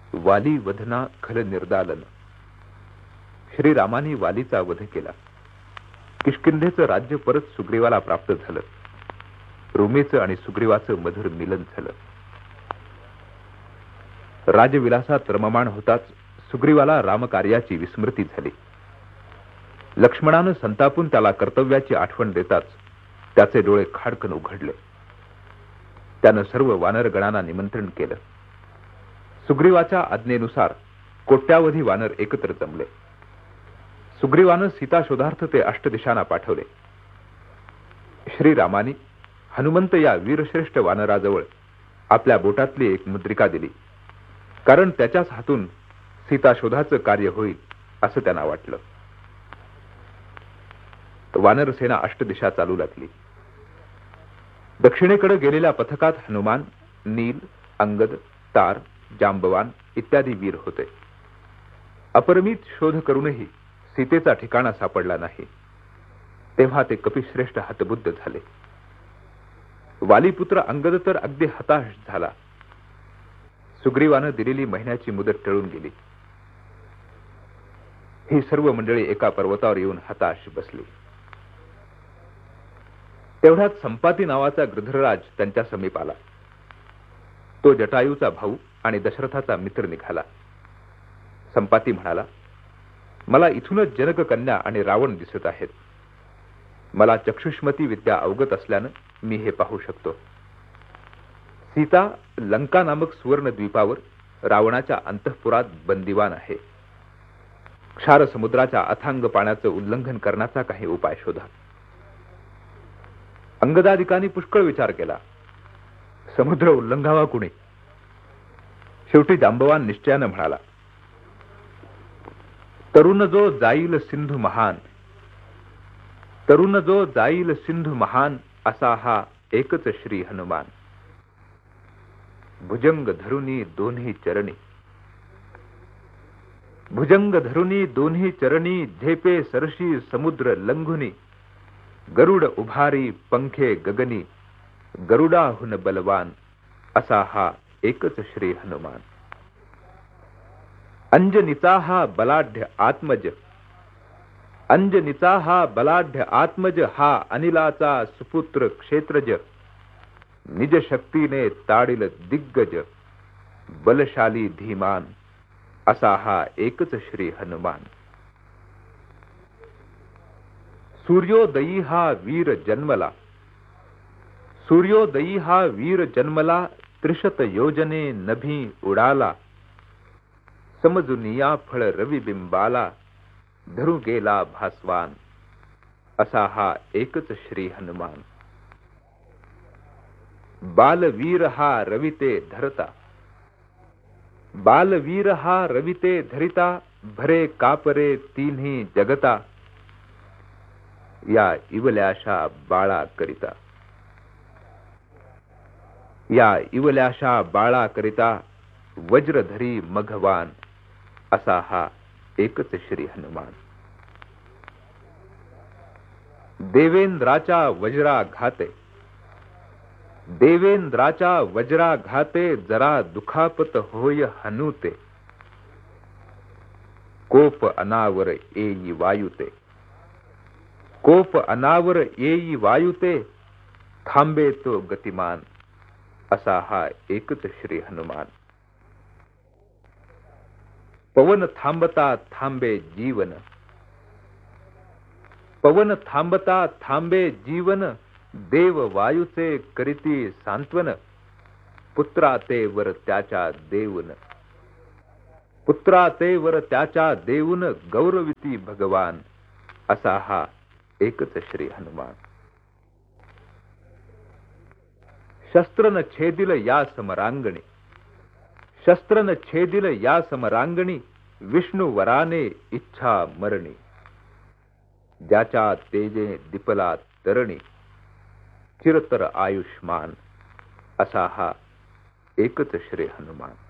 वाली वधना खल निर्दालन. श्रीरामाने वालीचा वध केला. किष्किंधेचं राज्य परत सुग्रीवाला प्राप्त झालं. रोमेचं आणि सुग्रीवाचं मधुर मिलन झालं. राजविलासात रममाण होताच सुग्रीवाला रामकार्याची विस्मृती झाली. लक्ष्मणानं संतापून त्याला कर्तव्याची आठवण देताच त्याचे डोळे खाडकन उघडले. त्यानं सर्व वानरगणांना निमंत्रण केलं. सुग्रीवाच्या आज्ञेनुसार कोट्यावधी वानर एकत्र जमले. सुग्रीवानं सीता शोधार्थ ते अष्टदिशांना पाठवले. श्रीरामानी हनुमंत या वीरश्रेष्ठ वानराजवळ आपल्या बोटातली एक मुद्रिका दिली, कारण त्याच्याच हातून सीता शोधाचं कार्य होईल असं त्यांना वाटलं. वानरसेना अष्टदिशा चालू लागली. दक्षिणेकडे गेलेल्या पथकात हनुमान, नील, अंगद, तार, जांबवान इत्यादी वीर होते. अपरिमित शोध करूनही सीतेचा ठिकाणा सापडला नाही. तेव्हा ते कपिश्रेष्ठ हतबुद्ध झाले. वालीपुत्र अंगद तर अगदी हताश झाला. सुग्रीवानं दिलेली महिन्याची मुदत टळून गेली. ही सर्व मंडळी एका पर्वतावर येऊन हताश बसली. तेवढ्यात संपाती नावाचा गृध्रराज त्यांच्या समीप आला. तो जटायूचा भाऊ आणि दशरथाचा मित्र निघाला. संपाती म्हणाला, मला इथूनच जनक कन्या आणि रावण दिसत आहेत. मला चक्षुष्मती विद्या अवगत असल्यानं मी हे पाहू शकतो. सीता लंका नामक सुवर्ण द्वीपावर रावणाच्या अंतःपुरात बंदिवान आहे. क्षार समुद्राच्या अथांग पाण्याचं उल्लंघन करण्याचा काही उपाय शोधा. अंगदादिकांनी पुष्कळ विचार केला. समुद्र उल्लंघावा कुणी? शेवटी जांबवान निश्चयानं म्हणाला, तरुण जो जाईल सिंधू महान, तरुण जो जाईल सिंधू महान असा हा एकच श्री हनुमान. भुजंग धरुनी दोन्ही चरणी, भुजंग धरुनी दोन्ही चरणी झेपे सरशी समुद्र लंघुनी. गरुड उभारी पंखे गगनी, गरुडाहुन बलवान असा हा एकच श्री हनुमान. अंजनीचा हा बलाढ्य आत्मज, अंजनीचा हा बलाढ्य आत्मज हा अनिलाचा सुपुत्र क्षेत्रज. निज शक्तीने ताडिल दिग्गज, बलशाली धीमान असा हा एकच श्री हनुमान. सूर्योदयी हा वीर जन्मला, सूर्योदयी हा वीर जन्मला. त्रिशत योजने नभी उडाला, समजुनिया फळ रविबिंबाला. धरू गेला भास्वान असा हा एकच श्री हनुमान. बालवीर हा रविते धरता, बालवीर हा रविते धरिता. भरे कापरे तिन्ही जगता, या इवल्याशा बाळा करिता. या इवल्याशा बाळा करिता वज्रधरी मघवान असा हा एकच श्री हनुमान. देवेंद्राच्या वज्राघाते, देवेंद्राच्या वज्राघाते जरा दुखापत होय हनुते. कोप अनावर येई वायुते, कोप अनावर येई वायुते. थांबे तो गतिमान असा हा एकच श्री हनुमान. पवन थांबता थांबे जीवन, पवन थांबता थांबे जीवन. देव वायूचे करीती सांत्वन, पुत्रा ते वर त्याच्या देऊन. पुत्रा ते वर त्याच्या देऊन गौरविती भगवान असा हा एकच श्री हनुमान. शस्त्रन छेदिल या समरांगणी, शस्त्रन छेदिल या समरांगणी. विष्णू वराने इच्छा मरणी, ज्याच्या तेजे दिपला तरणी. चिरतर आयुष्मान असा हा एकच श्री हनुमान.